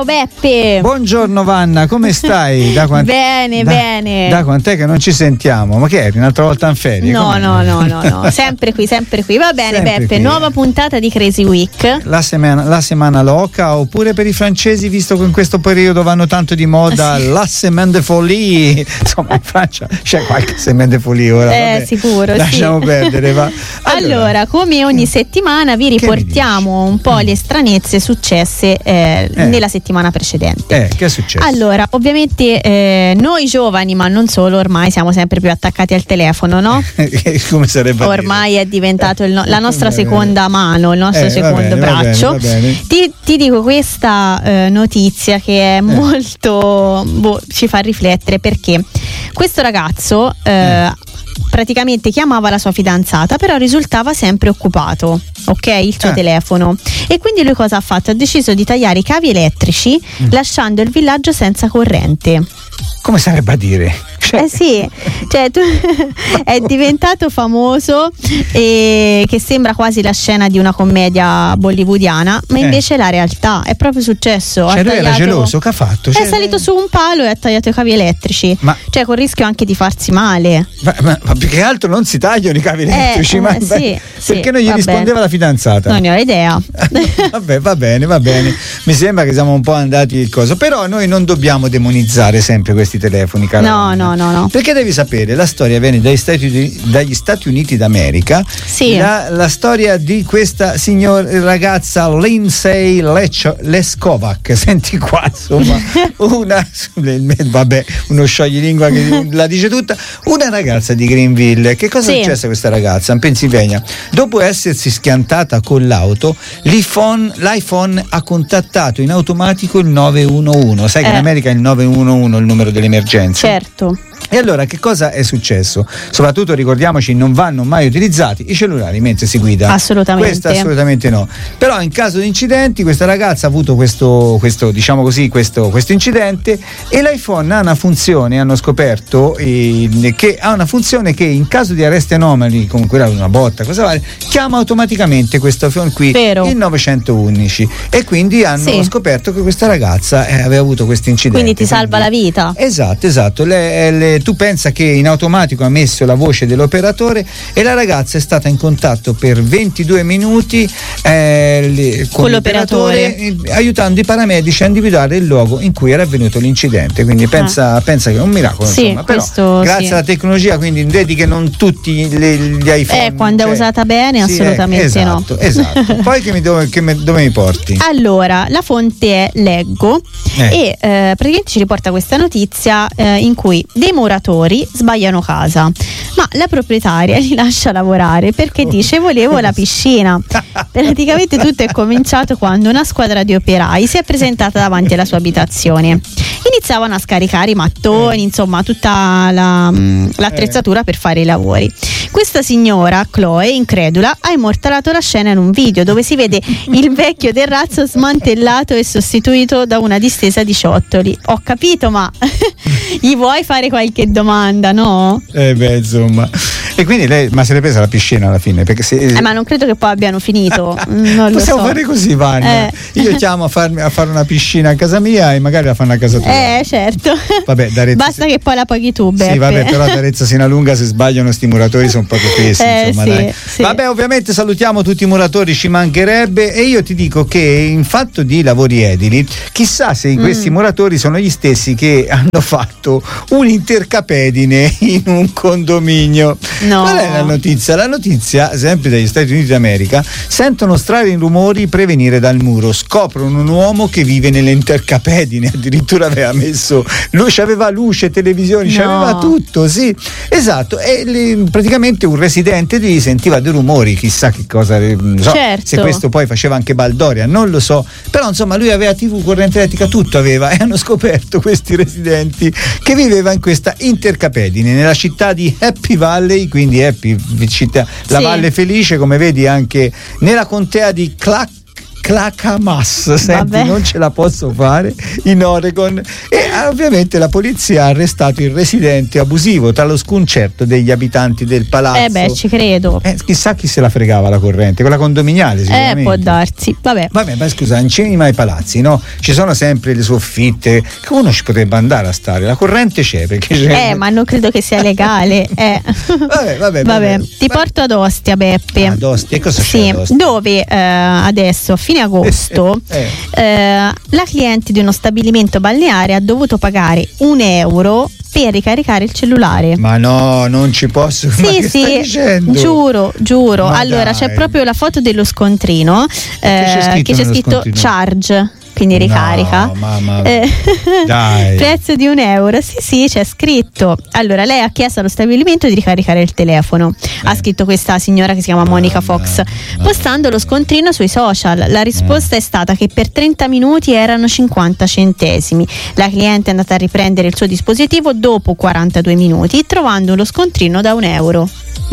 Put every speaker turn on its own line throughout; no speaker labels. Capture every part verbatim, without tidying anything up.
Ciao Beppe.
Buongiorno Vanna, come stai? Da quant-
bene,
da,
bene.
Da quant'è che non ci sentiamo? Ma che eri un'altra volta in ferie?
No,
Com'è?
no, no, no, no, sempre qui, sempre qui. Va bene
Sempre
Beppe,
qui.
nuova puntata di Crazy Week.
La settimana, la settimana loca, oppure per i francesi, visto che in questo periodo vanno tanto di moda,
sì.
la semaine de folie. Insomma, in Francia c'è qualche semaine de folie ora.
Eh,
vabbè.
sicuro,
Lasciamo
sì.
perdere, va.
Allora, allora, come ogni settimana vi riportiamo un po' le stranezze successe eh,
Eh.
nella settimana precedente.
Eh, che è successo?
Allora, ovviamente eh, noi giovani, ma non solo, ormai siamo sempre più attaccati al telefono, no?
Come sarebbe a
Ormai
dire?
è diventato il no- la nostra
Va bene.
seconda mano, il nostro
Eh, va
secondo
bene, va
braccio.
bene, va bene.
Ti, ti dico questa eh, notizia che è molto boh, ci fa riflettere, perché questo ragazzo eh, praticamente chiamava la sua fidanzata, però risultava sempre occupato, ok, il suo
Ah.
telefono, e quindi lui cosa ha fatto? Ha deciso di tagliare i cavi elettrici
Mm.
lasciando il villaggio senza corrente.
Come sarebbe a dire? Cioè,
Eh sì, cioè tu è diventato famoso, e che sembra quasi la scena di una commedia bollywoodiana, ma
Eh.
invece è la realtà, è proprio successo.
cioè
ha
lui era
tagliato-
geloso, che ha fatto?
È
Cioè,
salito su un palo e ha tagliato i cavi elettrici,
Ma-
cioè con rischio anche di farsi male.
Ma, ma, ma più che altro non si tagliano i cavi elettrici,
eh,
ma
sì,
beh,
sì,
perché non gli
vabbè.
rispondeva la fidanzata?
Non ne ho idea.
Vabbè, va bene, va bene. Mi sembra che siamo un po' andati il coso, però noi non dobbiamo demonizzare sempre questi telefoni, cara.
No, no, no, no.
Perché devi sapere, la storia viene dagli Stati Uniti, dagli Stati Uniti d'America.
Sì.
La, la storia di questa signor ragazza Lindsay Lech- Leskovac. Senti qua, insomma, una vabbè, uno scioglilingua che la dice tutta. Una ragazza di Greenville. Che cosa
Sì.
è successo a questa ragazza in Pennsylvania? Dopo essersi schiantata con l'auto, l'iPhone, l'iPhone ha contattato in automatico il nove uno uno. Sai che
Eh.
in America è il nove uno uno il numero dell'emergenza.
Certo.
E allora che cosa è successo? Soprattutto ricordiamoci, non vanno mai utilizzati i cellulari mentre si guida.
Assolutamente.
Questo assolutamente no. Però in caso di incidenti questa ragazza ha avuto questo, questo diciamo così, questo, questo incidente, e l'iPhone ha una funzione, hanno scoperto eh, che ha una funzione che in caso di arresti anomali, come quella di una botta, cosa vale, chiama automaticamente questo iPhone qui,
Vero.
il nove uno uno, e quindi hanno
Sì.
scoperto che questa ragazza eh, aveva avuto questo incidente.
Quindi ti salva la vita.
Esatto, esatto. Le, le, tu pensa che in automatico ha messo la voce dell'operatore e la ragazza è stata in contatto per ventidue minuti eh, le- con,
Con
l'operatore,
l'operatore.
eh, aiutando i paramedici a individuare il luogo in cui era avvenuto l'incidente. Quindi pensa, pensa che è un miracolo.
Sì,
insomma. Però,
questo
grazie
sì.
alla tecnologia, quindi vedi che non tutti le- gli iPhone.
Eh, quando è
cioè-
usata bene,
Sì,
assolutamente
eh, esatto,
no.
Esatto. Poi che mi, dove, che me- dove mi porti?
Allora, la fonte è Leggo
Eh.
e eh, praticamente ci riporta questa notizia eh, in cui dei muratori sbagliano casa, ma la proprietaria li lascia lavorare perché dice volevo la piscina. Praticamente tutto è cominciato quando una squadra di operai si è presentata davanti alla sua abitazione. Iniziavano a scaricare i mattoni, insomma tutta la, mh, l'attrezzatura per fare i lavori. Questa signora, Chloe, incredula, ha immortalato la scena in un video dove si vede il vecchio terrazzo smantellato e sostituito da una distesa di ciottoli. Ho capito, ma gli vuoi fare qualche domanda, no?
Eh beh, insomma. E quindi lei, ma se l'è presa la piscina alla fine? Perché se,
Eh, ma non credo che poi abbiano finito. Non lo
possiamo
so.
fare così, Vanna.
Eh.
Io chiamo a, farmi, a fare una piscina a casa mia e magari la fanno a casa tua.
Eh, certo.
Vabbè, D'Arezzo-
Basta che poi la paghi tu, Beppe.
Sì, vabbè, però ad Arezzo Sinalunga se sbagliano sti muratori sono proprio pesi,
Eh,
insomma,
sì,
dai.
sì.
Vabbè, ovviamente salutiamo tutti i muratori, ci mancherebbe, e io ti dico che in fatto di lavori edili, chissà se
Mm.
questi muratori sono gli stessi che hanno fatto un'intercapedine in un condominio.
No.
Qual è la notizia? La notizia, sempre dagli Stati Uniti d'America, sentono strani rumori prevenire dal muro, scoprono un uomo che vive nelle intercapedine, addirittura aveva messo luce, aveva luce, televisioni,
No.
aveva tutto, sì, esatto, e le- praticamente un residente lì sentiva dei rumori, chissà che cosa, non so,
Certo.
se questo poi faceva anche baldoria, non lo so, però insomma lui aveva tivù, corrente elettrica, tutto aveva, e hanno scoperto questi residenti che viveva in questa intercapedine nella città di Happy Valley, quindi Happy, città, la
Sì.
Valle Felice, come vedi anche nella contea di Clark Clackamas, senti,
Vabbè.
non ce la posso fare, in Oregon. E eh, ovviamente la polizia ha arrestato il residente abusivo tra lo sconcerto degli abitanti del palazzo.
Eh beh, ci credo.
Eh, chissà chi se la fregava la corrente, quella condominiale sicuramente.
Eh, può darsi. Vabbè.
Vabbè, ma scusa, in cima ai palazzi, no? Ci sono sempre le soffitte, che uno ci potrebbe andare a stare, la corrente c'è perché c'è.
Eh, ma non credo che sia legale. Eh.
Vabbè, vabbè,
Vabbè,
vabbè.
ti porto ad Ostia, Beppe.
Ah, ad Ostia, e cosa c'è
sì,
ad Ostia?
dove eh, adesso a fine agosto
Eh.
eh, la cliente di uno stabilimento balneare ha dovuto pagare un euro per ricaricare il cellulare.
Ma no, non ci posso. Ma
Sì,
che stai
sì,
dicendo?
giuro, giuro.
Ma
allora
dai.
c'è proprio la foto dello scontrino eh,
c'è scritto
che c'è
nello
scritto
scontrino?
charge, quindi
No,
ricarica.
mamma,
Eh,
dai.
prezzo di un euro. Sì, sì, c'è scritto. Allora, lei ha chiesto allo stabilimento di ricaricare il telefono. Ha scritto questa signora che si chiama Monica Fox, postando lo scontrino sui social. La risposta è stata che per trenta minuti erano cinquanta centesimi. La cliente è andata a riprendere il suo dispositivo dopo quarantadue minuti, trovando lo scontrino da un euro.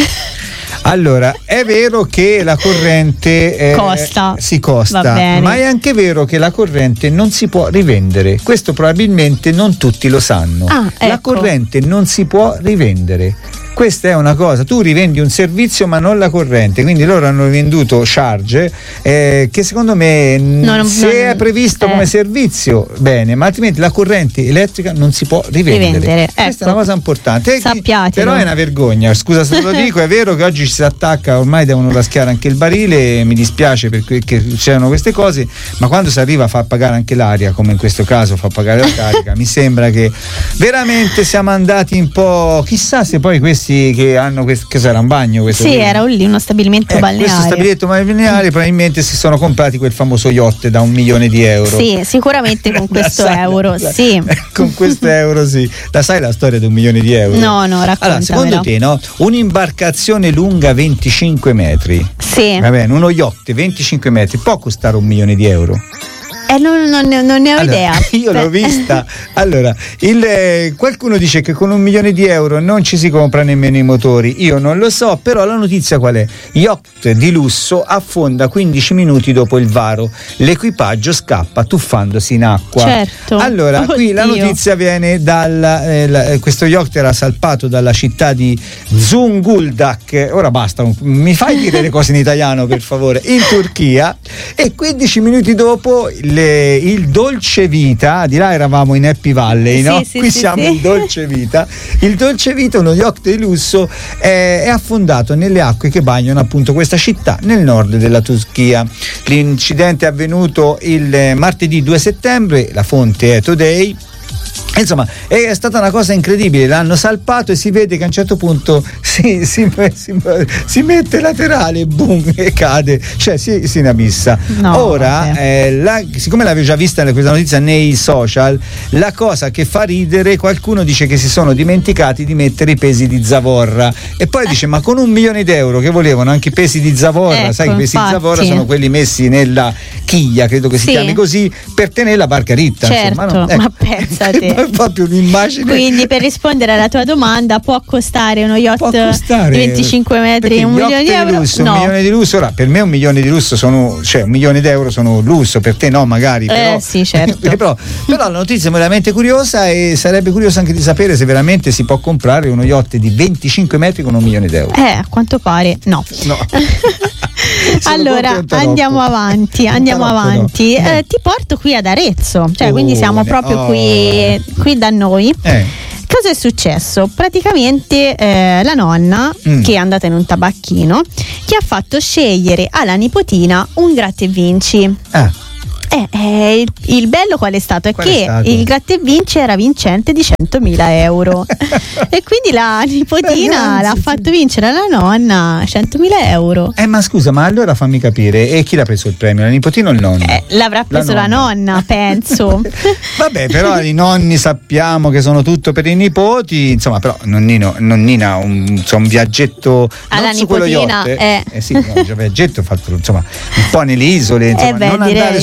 Allora, è vero che la corrente eh,
Costa.
si costa,
Va bene.
ma è anche vero che la corrente non si può rivendere. Questo probabilmente non tutti lo sanno.
Ah,
La
ecco.
corrente non si può rivendere. Questa è una cosa, tu rivendi un servizio ma non la corrente, quindi loro hanno venduto charge eh, che secondo me n-
No, non-
se
non-
è previsto
eh.
come servizio bene, ma altrimenti la corrente elettrica non si può rivendere.
Rivendere,
Questa
ecco.
è una cosa importante. E chi-
Sappiatelo.
Però è una vergogna, scusa se te lo dico, è vero che oggi ci si attacca, ormai devono raschiare anche il barile, mi dispiace perché che succedono queste cose, ma quando si arriva a far pagare anche l'aria, come in questo caso fa pagare la carica, mi sembra che veramente siamo andati un po', chissà se poi questi che hanno questo, che sarà un bagno questo
Sì,
qui?
era un lì uno stabilimento
Eh,
balneare.
questo stabilimento balneare probabilmente si sono comprati quel famoso yacht da un milione di euro.
Sì, sicuramente con
La
questo
sai,
euro,
la-
sì.
Con questo euro sì. La sai la storia di un milione di euro?
No, no,
Allora,
raccontamela.
secondo te, no? Un'imbarcazione lunga venticinque metri.
Sì.
Va bene, uno yacht venticinque metri può costare un milione di euro?
Eh, non, non ne- non ne ho
Allora,
idea.
io l'ho
Beh.
vista. Allora, il, eh, qualcuno dice che con un milione di euro non ci si compra nemmeno i motori. Io non lo so, però la notizia qual è? Yacht di lusso affonda quindici minuti dopo il varo. L'equipaggio scappa tuffandosi in acqua.
Certo.
Allora, qui la
Oddio.
notizia viene dalla. Eh, la- eh, questo yacht era salpato dalla città di Zonguldak. Ora basta, mi fai dire le cose in italiano per favore. In Turchia. E quindici minuti dopo le- il Dolce Vita, di là eravamo in Happy Valley,
Sì,
no?
sì,
Qui
sì,
siamo
sì.
in Dolce Vita. Il Dolce Vita, uno yacht di lusso, è, è affondato nelle acque che bagnano appunto questa città nel nord della Turchia. L'incidente è avvenuto il eh, martedì due settembre, la fonte è Today. Insomma, è stata una cosa incredibile, l'hanno salpato e si vede che a un certo punto si, si, si, si mette laterale, boom, e cade, cioè si, si inabissa.
No,
Ora,
vabbè.
eh, la, siccome l'avevo già vista questa notizia nei social, la cosa che fa ridere, qualcuno dice che si sono dimenticati di mettere i pesi di zavorra e poi dice ma con un milione d'euro che volevano anche i pesi di zavorra,
Ecco,
sai che i pesi
infatti.
di zavorra sono quelli messi nella chiglia, credo che si
Sì.
chiami così, per tenere la barca ritta.
Certo,
insomma, no? Ecco.
ma pensate.
È proprio un'immagine.
Quindi per rispondere alla tua domanda, può costare uno yacht
Può costare,
di venticinque metri
perché
un
yacht
milione di euro?
lusso,
No.
un milione di lusso, ora per me un milione di lusso sono, cioè un milione d'euro sono lusso, per te no magari, però,
Eh, sì, certo.
però, però la notizia è veramente curiosa e sarebbe curioso anche di sapere se veramente si può comprare uno yacht di venticinque metri con un milione d'euro.
Eh, a quanto pare no.
No. Sono
Allora
proprio un tarocco.
andiamo avanti,
Un
andiamo
tarocco, no.
avanti.
Eh.
Eh, ti porto qui ad Arezzo, cioè
Oh,
quindi siamo proprio
oh.
qui, qui da noi.
Eh.
Cosa è successo? Praticamente eh, la nonna,
Mm.
che è andata in un tabacchino, che ha fatto scegliere alla nipotina un gratta e vinci.
Ah,
Eh, eh, il, il bello qual è stato? È
Qual è
che
stato?
il gratta e vinci era vincente di centomila euro e quindi la nipotina
Beh,
l'ha
anzi,
fatto vincere alla nonna centomila euro.
eh, ma scusa, ma allora fammi capire, e chi l'ha preso il premio? La nipotina o il nonno?
Eh, l'avrà preso la
nonna.
nonna, penso.
Vabbè, però i nonni sappiamo che sono tutto per i nipoti, insomma, però nonnino, nonnina un, insomma, un viaggetto
Alla
non su quello
nipotina,
yacht,
eh.
eh sì, no, un viaggetto fatto insomma un po' nelle isole, insomma,
Eh beh,
non andare
direi.
su quell'isola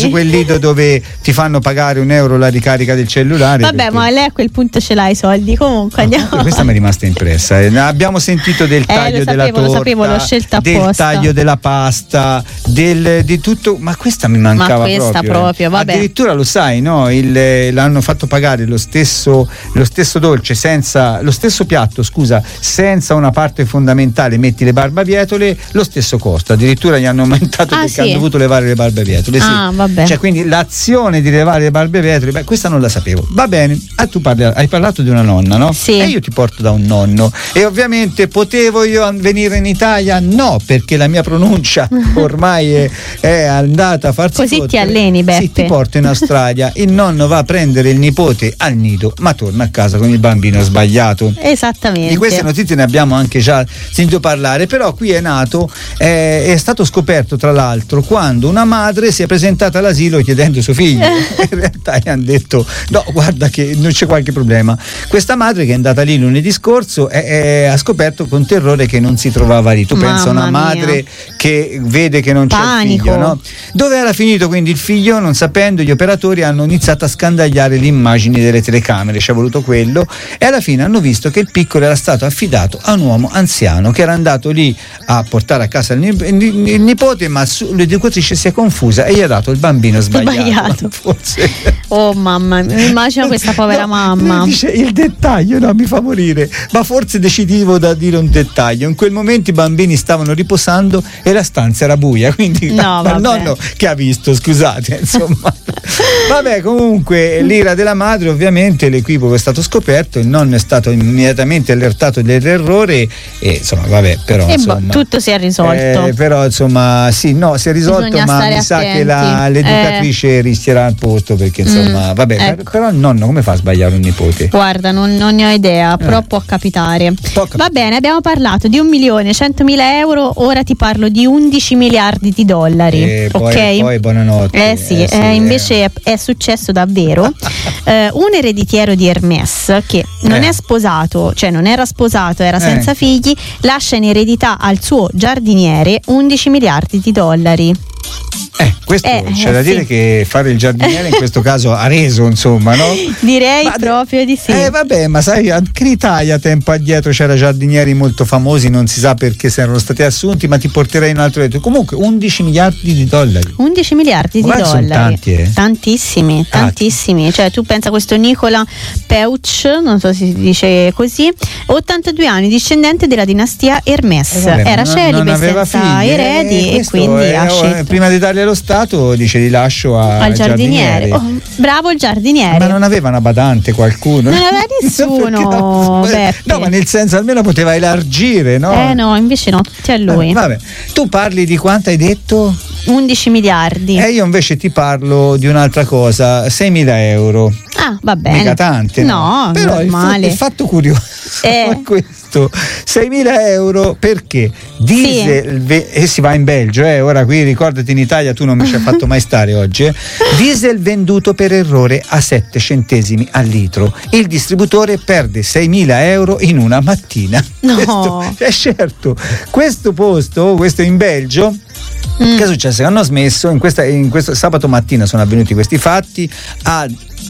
nido dove ti fanno pagare un euro la ricarica del cellulare.
Vabbè,
perché...
ma lei a quel punto ce l'ha i soldi. Comunque andiamo.
No, questa mi è rimasta impressa. Eh. Abbiamo sentito del taglio
eh, lo
della
sapevo,
torta,
lo sapevo, l'ho scelta
del
apposta.
taglio della pasta, del, di tutto, ma questa mi mancava
ma questa
proprio.
proprio
eh.
vabbè.
Addirittura lo sai, no? Il, l'hanno fatto pagare lo stesso, lo stesso dolce senza lo stesso piatto, scusa, senza una parte fondamentale, metti le barbabietole, lo stesso costo. Addirittura gli hanno aumentato
ah,
perché
sì?
hanno dovuto levare le barbabietole.
Ah,
sì.
vabbè.
Cioè, quindi l'azione di levare le barbabietole, beh, questa non la sapevo. Va bene, ah, tu parli, hai parlato di una nonna, no?
Sì.
E io ti porto da un nonno. E ovviamente potevo io venire in Italia? No, perché la mia pronuncia ormai è, è andata a farsi
così
fottere.
ti alleni, Beppe.
Sì, ti porto in Australia. Il nonno va a prendere il nipote al nido, ma torna a casa con il bambino sbagliato.
Esattamente.
Di queste notizie ne abbiamo anche già sentito parlare, però qui è nato, eh, è stato scoperto tra l'altro quando una madre si è presentata all'asilo chiedendo suo figlio. In realtà gli hanno detto no, guarda che non c'è qualche problema. Questa madre che è andata lì lunedì scorso è, è, ha scoperto con terrore che non si trovava lì. Tu pensa a una madre
mia.
che vede che non
Panico.
c'è il figlio, no? Dove era finito quindi il figlio? Non sapendo, gli operatori hanno iniziato a scandagliare le immagini delle telecamere, ci è voluto quello, e alla fine hanno visto che il piccolo era stato affidato a un uomo anziano che era andato lì a portare a casa il, il, il nipote, ma su, l'educatrice si è confusa e gli ha dato il bambino sbagliato.
Sbagliato.
Forse.
Oh mamma, mi immagino questa povera
No,
mamma.
Dice il dettaglio, no, mi fa morire, ma forse decisivo da dire un dettaglio. In quel momento i bambini stavano riposando e la stanza era buia, quindi
no,
il nonno che ha visto, scusate, insomma. Vabbè, comunque l'ira della madre, ovviamente l'equivoco è stato scoperto, il nonno è stato immediatamente allertato dell'errore e insomma, vabbè, però
e
insomma,
boh, tutto si è risolto.
Eh, però insomma, sì, no, si è risolto,
Bisogna
ma
stare
mi sa
attenti.
che la, l'educatrice
eh.
rischierà il posto perché insomma,
Mm,
vabbè,
ecco.
però il nonno come fa a sbagliare un nipote?
Guarda, non, non ne ho idea, però
Eh.
può capitare.
Può capitare.
Va bene, abbiamo parlato di un milione centomila euro, ora ti parlo di undici miliardi di dollari.
E poi,
ok?
poi buonanotte.
Eh sì,
Eh sì,
eh, invece
eh.
è, è successo davvero. eh, un ereditiero di Hermès che non
Eh.
è sposato, cioè non era sposato, era
Eh.
senza figli, lascia in eredità al suo giardiniere undici miliardi di dollari.
Eh, questo
Eh,
c'è
eh,
da
sì.
dire che fare il giardiniere in questo caso ha reso, insomma, no?
Direi
Ma-
proprio di sì.
Eh vabbè, ma sai, anche in Italia tempo addietro c'era giardinieri molto famosi, non si sa perché se erano stati assunti, ma ti porterei in un altro detto. Comunque undici miliardi di dollari.
undici miliardi di
Guarda, sono
dollari.
tanti, eh.
Tantissimi, tantissimi. Cioè, tu pensa a questo Nicola Peuch, non so se si dice così, ottantadue anni, discendente della dinastia Hermès.
Eh, vabbè, ma
Era
non-
celibe,
non aveva
senza
figli,
eredi
eh,
e
questo
quindi
è-
ha
oh,
scelto
prima di dargli allo Stato dice di lascio a,
al giardiniere. Oh, bravo il giardiniere.
Ma non aveva una badante qualcuno?
Non aveva nessuno,
Perché
Beppe.
no, ma nel senso almeno poteva elargire, no?
Eh no, invece no, tutti a lui.
Eh, vabbè, tu parli di quanto hai detto?
undici miliardi.
E io invece ti parlo di un'altra cosa, seimila euro.
Ah, va bene.
Mica tante, no?
No,
Però il, fa-
normale.
il fatto curioso
Eh.
è questo: seimila euro perché diesel ve- e si va in Belgio, eh? Ora qui ricordati, in Italia tu non mi ci hai fatto mai stare oggi, eh? Diesel venduto per errore a sette centesimi al litro, il distributore perde seimila euro in una mattina.
No.
Questo, eh, certo, questo posto, questo in Belgio.
Mm.
Che è successo? Hanno smesso in, questa, in questo sabato mattina sono avvenuti questi fatti a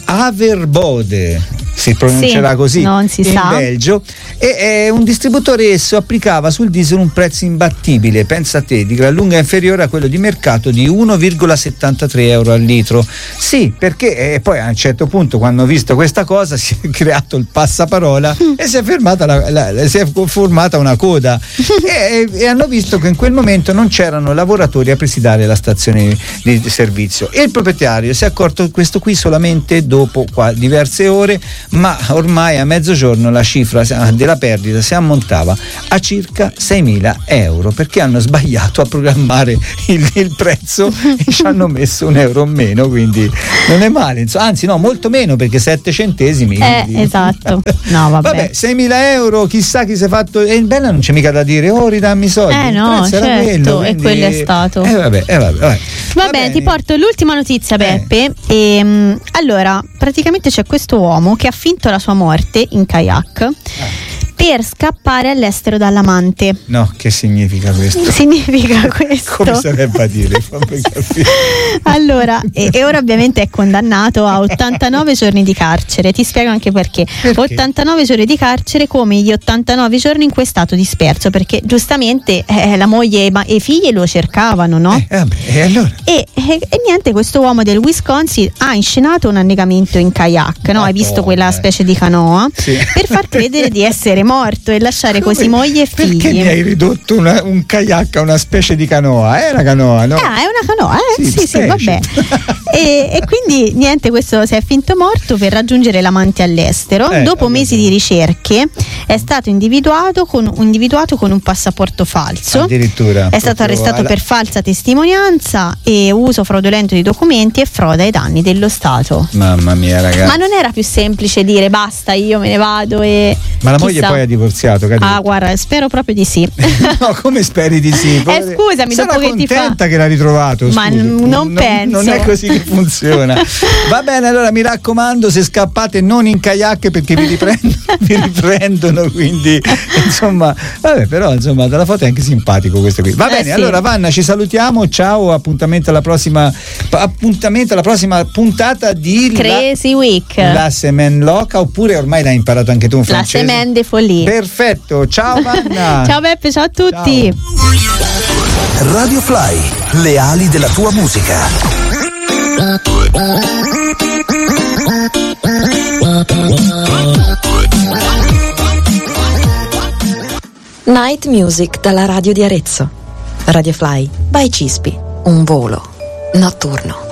Averbode, si pronuncerà
Sì,
così,
non si
in
sa.
Belgio, e eh, un distributore esso applicava sul diesel un prezzo imbattibile, pensa a te, di gran lunga inferiore a quello di mercato di uno virgola settantatré euro al litro. Sì, perché eh, poi a un certo punto, quando ho visto questa cosa, si è creato il passaparola e si è fermata la, la, si è formata una coda e, e hanno visto che in quel momento non c'erano lavoratori a presidiare la stazione di servizio, e il proprietario si è accorto di questo qui solamente dopo qua, diverse ore, ma ormai a mezzogiorno la cifra della perdita si ammontava a circa seimila euro, perché hanno sbagliato a programmare il, il prezzo e ci hanno messo un euro in meno, quindi non è male, insomma, anzi no, molto meno, perché sette centesimi.
Eh,
quindi...
esatto. No, vabbè.
Vabbè, seimila euro, chissà chi si è fatto. E il bello non c'è mica da dire, oh ridammi i soldi.
Eh
Il
no,
prezzo era
certo,
quello,
e
quindi-
quello è stato.
Eh vabbè, eh vabbè, vabbè.
Va bene, ti porto l'ultima notizia, Beppe. E, mh, allora, praticamente c'è questo uomo che ha finto la sua morte in kayak per scappare all'estero dall'amante.
No, che significa questo?
Significa questo.
Come sarebbe a dire? Fammi capire.
Allora, e, e ora ovviamente è condannato a ottantanove giorni di carcere. Ti spiego anche perché.
Perché?
ottantanove giorni di carcere come gli ottantanove giorni in cui è stato disperso, perché giustamente eh, la moglie e, ma, e i figli lo cercavano, no?
Eh, vabbè, e allora?
E, e, e niente, questo uomo del Wisconsin ha inscenato un annegamento in kayak, no?
Ma
Hai visto
come?
quella specie di canoa?
Sì.
Per far credere di essere morto e lasciare
Come?
così moglie e figli.
Perché mi hai ridotto una, un kayak a una specie di canoa? È una canoa, no?
Ah, è una canoa, eh?
Sì,
Sì, sì,
specie.
vabbè. e, e quindi niente, questo si è finto morto per raggiungere l'amante all'estero.
Eh,
Dopo
vabbè.
mesi di ricerche è stato individuato con, individuato con un passaporto falso.
Addirittura.
È stato
Proprio
arrestato
alla-
per falsa testimonianza e uso fraudolento di documenti e frode ai danni dello Stato.
Mamma mia, ragazzi.
Ma non era più semplice dire basta, io me ne vado e.
Ma la moglie
chissà.
poi ha divorziato, capito?
Ah, guarda, spero proprio di sì.
No, come speri di sì?
Eh, scusami,
sarà
dopo che ti fa-
contenta che l'ha ritrovato.
Ma
scusa.
n- non penso.
Non è così che funziona. Va bene, allora mi raccomando, se scappate non in kayak perché vi riprendono, vi riprendono, quindi insomma, vabbè, però insomma dalla foto è anche simpatico questo qui. Va
Eh,
bene,
sì.
allora Vanna, ci salutiamo, ciao, appuntamento alla prossima appuntamento alla prossima puntata di
Crazy Week.
La, la Semaine Loca, oppure ormai l'hai imparato anche tu in
La
francese.
Semaine de Folie.
Perfetto, ciao Vanna.
Ciao Beppe, ciao a tutti.
Ciao.
Radio Fly, le ali della tua musica.
Night Music dalla radio di Arezzo. Radio Fly by Cispi, un volo notturno.